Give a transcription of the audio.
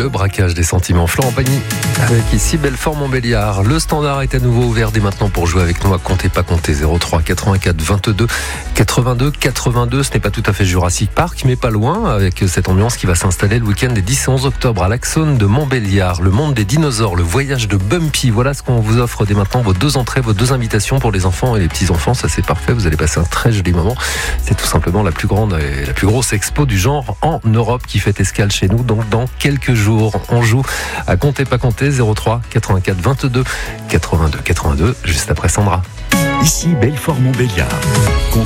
Le braquage des sentiments. Florent Pagny avec ici Belfort-Montbéliard. Le standard est à nouveau ouvert dès maintenant pour jouer avec nous à Comptez pas compter. 03 84 22 82 82. Ce n'est pas tout à fait Jurassic Park, mais pas loin, avec cette ambiance qui va s'installer le week-end des 10 et 11 octobre à l'Axone de Montbéliard. Le monde des dinosaures, le voyage de Bumpy. Voilà ce qu'on vous offre dès maintenant. Vos 2 entrées, vos 2 invitations pour les enfants et les petits-enfants. Ça, c'est parfait. Vous allez passer un très joli moment. C'est tout simplement la plus grande et la plus grosse expo du genre en Europe qui fait escale chez nous. Donc, dans quelques jours, on joue à Comptez pas compter. 03 84 22 82 82. Juste après Sandra. Ici Belfort-Montbéliard.